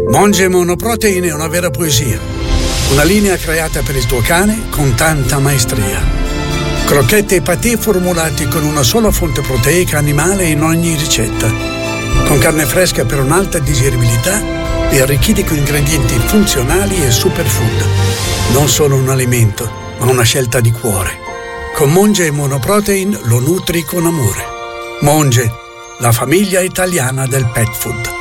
Monge Monoprotein è una vera poesia. Una linea creata per il tuo cane con tanta maestria. Crocchette e patè formulati con una sola fonte proteica animale in ogni ricetta. Con carne fresca per un'alta digeribilità e arricchiti con ingredienti funzionali e superfood. Non solo un alimento, ma una scelta di cuore. Con Monge Monoprotein lo nutri con amore. Monge, la famiglia italiana del pet food.